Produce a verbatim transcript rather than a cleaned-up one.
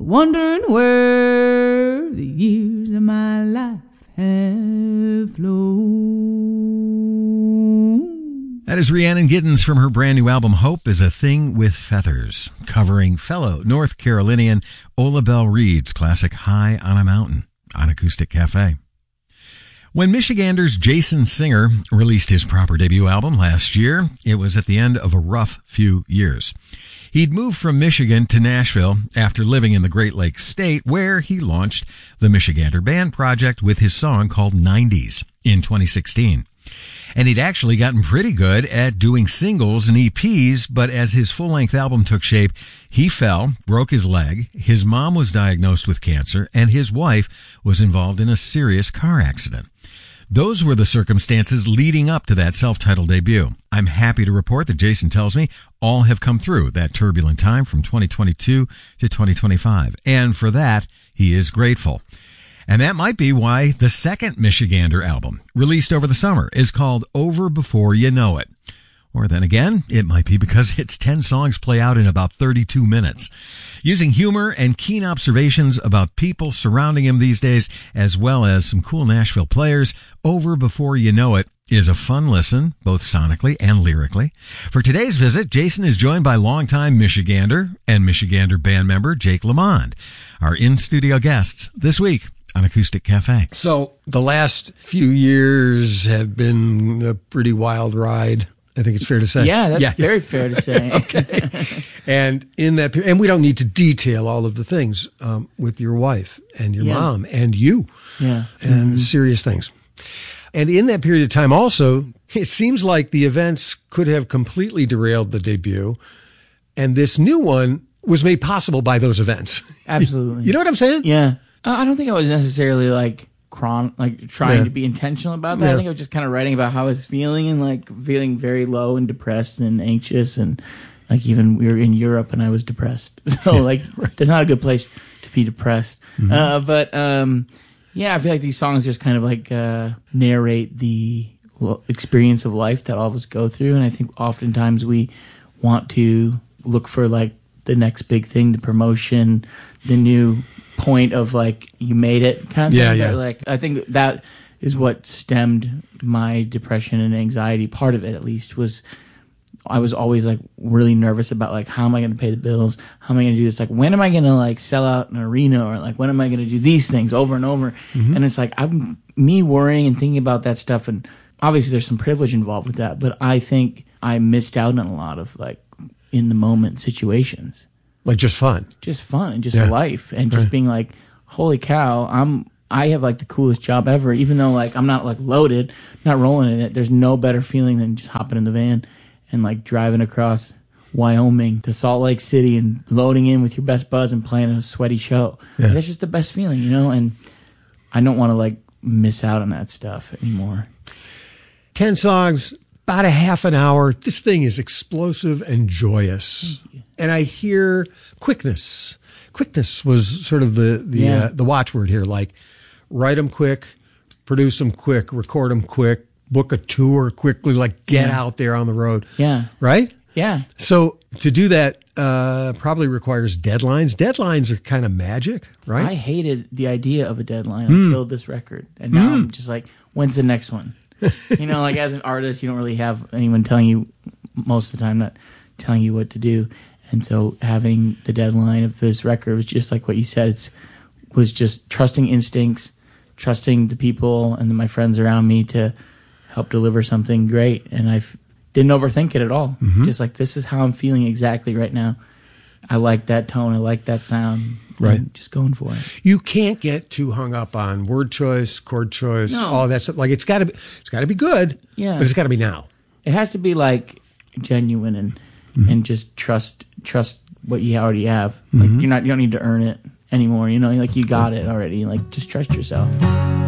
wondering where the years of my life have flown. That is Rhiannon Giddens from her brand new album, Hope is a Thing with Feathers, covering fellow North Carolinian Ola Belle Reed's classic High on a Mountain on Acoustic Cafe. When Michiganders Jason Singer released his proper debut album last year, it was at the end of a rough few years. He'd moved from Michigan to Nashville after living in the Great Lakes State, where he launched the Michigander Band Project with his song called nineties in twenty sixteen. And he'd actually gotten pretty good at doing singles and E Ps, but as his full-length album took shape, he fell, broke his leg, his mom was diagnosed with cancer, and his wife was involved in a serious car accident. Those were the circumstances leading up to that self-titled debut. I'm happy to report that Jason tells me all have come through that turbulent time from twenty twenty-two to twenty twenty-five. And for that, he is grateful. And that might be why the second Michigander album, released over the summer, is called Over Before You Know It. Or then again, it might be because its ten songs play out in about thirty-two minutes. Using humor and keen observations about people surrounding him these days, as well as some cool Nashville players, Over Before You Know It is a fun listen, both sonically and lyrically. For today's visit, Jason is joined by longtime Michigander and Michigander band member Jake Lamond, our in-studio guests this week on Acoustic Cafe. So the last few years have been a pretty wild ride. I think it's fair to say. Yeah, that's yeah. very fair to say. Okay. And in that period, and we don't need to detail all of the things um, with your wife and your yeah. mom and you. Yeah. And mm-hmm. serious things. And in that period of time also, it seems like the events could have completely derailed the debut. And this new one was made possible by those events. Absolutely. You know what I'm saying? Yeah. Uh, I don't think I was necessarily like chron like trying yeah. to be intentional about that. Yeah. I think I was just kind of writing about how I was feeling and like feeling very low and depressed and anxious, and like even we were in Europe and I was depressed. So like right. There's not a good place to be depressed. Mm-hmm. Uh, but um, yeah, I feel like these songs just kind of like uh, narrate the experience of life that all of us go through, and I think oftentimes we want to look for like the next big thing, the promotion, the new point of like you made it kind of yeah, thing. Yeah. But like I think that is what stemmed my depression and anxiety. Part of it, at least, was I was always like really nervous about like how am I going to pay the bills? How am I going to do this? Like when am I going to like sell out an arena, or like when am I going to do these things over and over? Mm-hmm. And it's like I'm me worrying and thinking about that stuff, and obviously there's some privilege involved with that, but I think I missed out on a lot of like in the moment situations. Like just fun. Just fun and just yeah. life and just right. being like, holy cow, I'm I have like the coolest job ever, even though like I'm not like loaded, not rolling in it. There's no better feeling than just hopping in the van and like driving across Wyoming to Salt Lake City and loading in with your best buds and playing a sweaty show. Yeah. Like, that's just the best feeling, you know? And I don't want to like miss out on that stuff anymore. Ten songs, about a half an hour. This thing is explosive and joyous. And I hear quickness. Quickness was sort of the the yeah. uh, the watchword here. Like, write them quick, produce them quick, record them quick, book a tour quickly. Like, get yeah. out there on the road. Yeah. Right? Yeah. So to do that uh, probably requires deadlines. Deadlines are kind of magic, right? I hated the idea of a deadline Mm. until this record, and now Mm. I'm just like, when's the next one? You know, like as an artist, you don't really have anyone telling you most of the time, not telling you what to do. And so having the deadline of this record was just like what you said. It was just trusting instincts, trusting the people and my friends around me to help deliver something great. And I didn't overthink it at all. Mm-hmm. Just like, this is how I'm feeling exactly right now. I like that tone. I like that sound. Right. Just going for it. You can't get too hung up on word choice, chord choice, No. all that stuff. Like, it's got to be, it's got to be good. Yeah. But it's got to be now. It has to be like genuine and mm-hmm. and just trust trust what you already have. Like mm-hmm. you're not you don't need to earn it anymore. You know, like you got it already. Like just trust yourself.